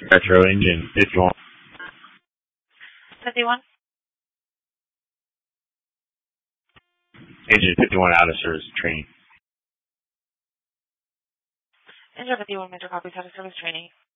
Retro engine 51. 51. Engine 51 out of service training. Engine 51, major copies out of service training.